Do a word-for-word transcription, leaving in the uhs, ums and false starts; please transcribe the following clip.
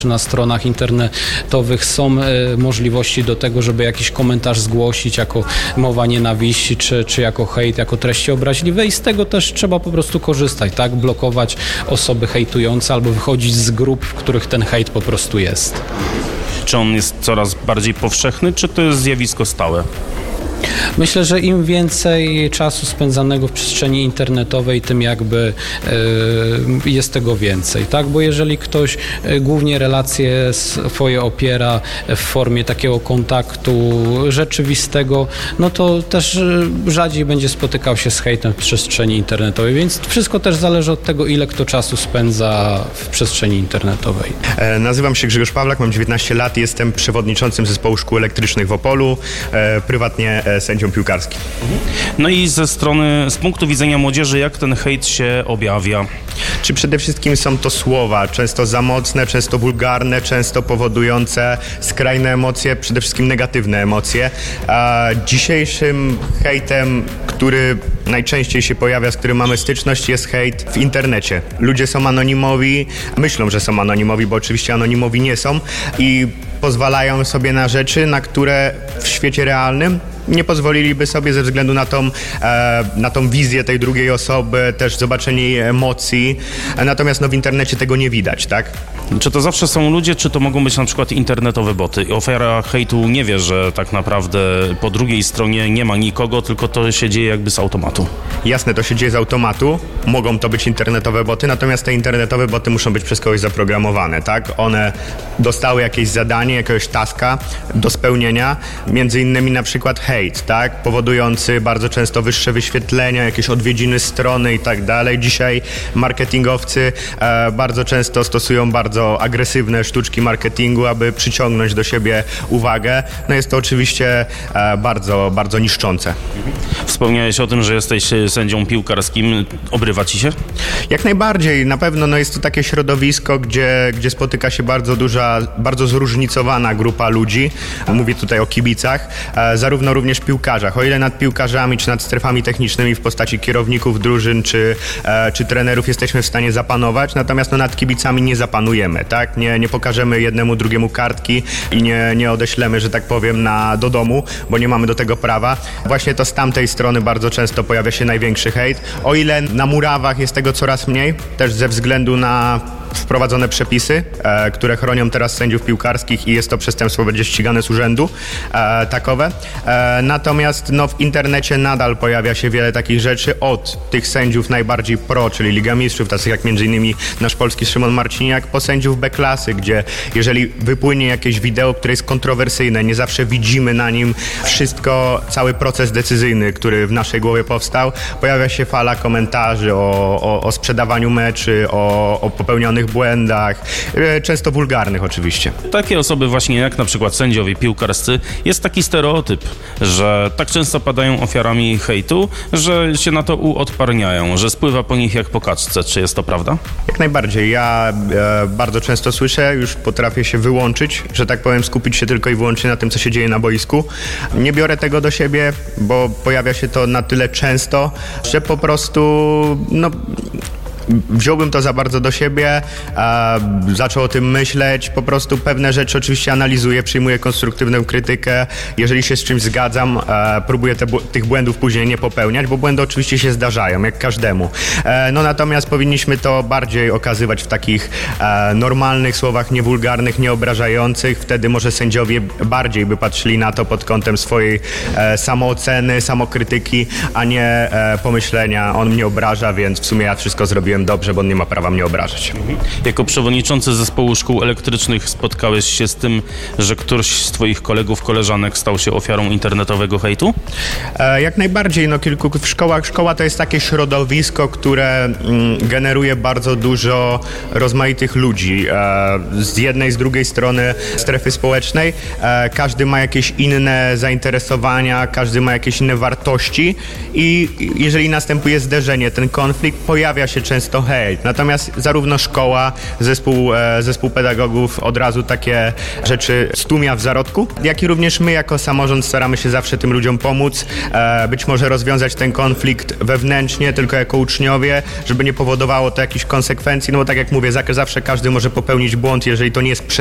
Na stronach internetowych są e, możliwości do tego, żeby jakiś komentarz zgłosić jako mowa nienawiści, czy, czy jako hejt, jako treści obraźliwe i z tego też trzeba po prostu korzystać, tak? Blokować osoby hejtujące albo wychodzić z grup, w których ten hejt po prostu jest. Czy on jest coraz bardziej powszechny, czy to jest zjawisko stałe? Myślę, że im więcej czasu spędzanego w przestrzeni internetowej, tym jakby y, jest tego więcej, tak? Bo jeżeli ktoś y, głównie relacje swoje opiera w formie takiego kontaktu rzeczywistego, no to też y, rzadziej będzie spotykał się z hejtem w przestrzeni internetowej, więc wszystko też zależy od tego, ile kto czasu spędza w przestrzeni internetowej. E, nazywam się Grzegorz Pawlak, mam dziewiętnaście lat, jestem przewodniczącym zespołu szkół elektrycznych w Opolu, e, prywatnie e, sędzią piłkarskim. No i ze strony, z punktu widzenia młodzieży, jak ten hejt się objawia? Czy przede wszystkim są to słowa, często za mocne, często wulgarne, często powodujące skrajne emocje, przede wszystkim negatywne emocje. A dzisiejszym hejtem, który najczęściej się pojawia, z którym mamy styczność, jest hejt w internecie. Ludzie są anonimowi, myślą, że są anonimowi, bo oczywiście anonimowi nie są i pozwalają sobie na rzeczy, na które w świecie realnym nie pozwoliliby sobie ze względu na tą, e, na tą wizję tej drugiej osoby, też zobaczenie jej emocji. Natomiast no, w internecie tego nie widać, tak? Czy to zawsze są ludzie, czy to mogą być na przykład internetowe boty? I ofiara hejtu nie wie, że tak naprawdę po drugiej stronie nie ma nikogo, tylko to się dzieje jakby z automatu. Jasne, to się dzieje z automatu. Mogą to być internetowe boty, natomiast te internetowe boty muszą być przez kogoś zaprogramowane, tak? One dostały jakieś zadanie, jakiegoś taska do spełnienia, między innymi na przykład hejt, tak? Powodujący bardzo często wyższe wyświetlenia, jakieś odwiedziny strony i tak dalej. Dzisiaj marketingowcy e, bardzo często stosują bardzo agresywne sztuczki marketingu, aby przyciągnąć do siebie uwagę. No jest to oczywiście e, bardzo, bardzo niszczące. Wspomniałeś o tym, że jesteś sędzią piłkarskim. Obrywa ci się? Jak najbardziej. Na pewno no jest to takie środowisko, gdzie, gdzie spotyka się bardzo duża, bardzo zróżnicowana grupa ludzi. Mówię tutaj o kibicach, e, zarówno również piłkarzach. O ile nad piłkarzami, czy nad strefami technicznymi w postaci kierowników drużyn, czy, e, czy trenerów jesteśmy w stanie zapanować, natomiast no, nad kibicami nie zapanujemy, tak? Nie, nie pokażemy jednemu, drugiemu kartki i nie, nie odeślemy, że tak powiem, na, do domu, bo nie mamy do tego prawa. Właśnie to z tamtej strony bardzo często pojawia się największy hejt. O ile na murawach jest tego coraz mniej, też ze względu na wprowadzone przepisy, e, które chronią teraz sędziów piłkarskich i jest to przestępstwo będzie ścigane z urzędu e, takowe. E, natomiast no, w internecie nadal pojawia się wiele takich rzeczy od tych sędziów najbardziej pro, czyli Liga Mistrzów, tacy jak między innymi nasz polski Szymon Marciniak, po sędziów B-klasy, gdzie jeżeli wypłynie jakieś wideo, które jest kontrowersyjne, nie zawsze widzimy na nim wszystko, cały proces decyzyjny, który w naszej głowie powstał, pojawia się fala komentarzy o, o, o sprzedawaniu meczy, o, o popełnionych błędach, często wulgarnych oczywiście. Takie osoby właśnie jak na przykład sędziowie piłkarscy, jest taki stereotyp, że tak często padają ofiarami hejtu, że się na to uodparniają, że spływa po nich jak po kaczce. Czy jest to prawda? Jak najbardziej. Ja e, bardzo często słyszę, już potrafię się wyłączyć, że tak powiem, skupić się tylko i wyłącznie na tym, co się dzieje na boisku. Nie biorę tego do siebie, bo pojawia się to na tyle często, że po prostu no wziąłbym to za bardzo do siebie, e, zaczął o tym myśleć, po prostu pewne rzeczy oczywiście analizuję, przyjmuję konstruktywną krytykę, jeżeli się z czymś zgadzam, e, próbuję te, tych błędów później nie popełniać, bo błędy oczywiście się zdarzają, jak każdemu. E, no natomiast powinniśmy to bardziej okazywać w takich e, normalnych słowach, niewulgarnych, nieobrażających, wtedy może sędziowie bardziej by patrzyli na to pod kątem swojej e, samooceny, samokrytyki, a nie e, pomyślenia, on mnie obraża, więc w sumie ja wszystko zrobiłem dobrze, bo on nie ma prawa mnie obrażać. Jako przewodniczący zespołu szkół elektrycznych spotkałeś się z tym, że któryś z twoich kolegów, koleżanek stał się ofiarą internetowego hejtu? E, jak najbardziej. No, kilku w szkołach. Szkoła to jest takie środowisko, które mm, generuje bardzo dużo rozmaitych ludzi. E, z jednej, z drugiej strony strefy społecznej. E, każdy ma jakieś inne zainteresowania, każdy ma jakieś inne wartości i jeżeli następuje zderzenie, ten konflikt, pojawia się często jest to hejt. Natomiast zarówno szkoła, zespół, e, zespół pedagogów od razu takie rzeczy stłumia w zarodku, jak i również my jako samorząd staramy się zawsze tym ludziom pomóc, e, być może rozwiązać ten konflikt wewnętrznie, tylko jako uczniowie, żeby nie powodowało to jakichś konsekwencji, no bo tak jak mówię, zawsze każdy może popełnić błąd, jeżeli to nie jest